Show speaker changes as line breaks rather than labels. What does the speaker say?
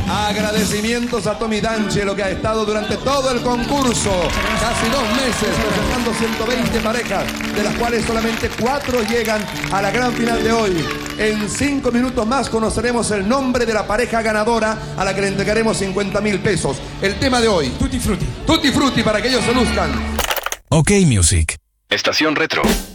Agradecimientos a Tommy D'Angelo, que ha estado durante todo el concurso, casi 2 meses, presentando 120 parejas, de las cuales solamente 4 llegan a la gran final de hoy. En 5 minutos más conoceremos el nombre de la pareja ganadora, a la que le entregaremos 50.000 pesos. El tema de hoy:
Tutti Frutti.
Tutti Frutti, para que ellos se luzcan.
OK Music.
Estación Retro.